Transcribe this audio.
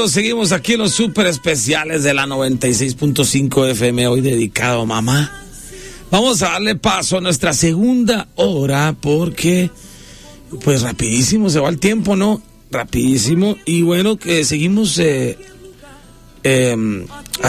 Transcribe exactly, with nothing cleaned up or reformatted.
amigos, seguimos aquí en los super especiales de la noventa y seis punto cinco F M, hoy dedicado a mamá. Vamos a darle paso a nuestra segunda hora porque, pues rapidísimo se va el tiempo, ¿no? Rapidísimo. Y bueno, que seguimos eh, eh,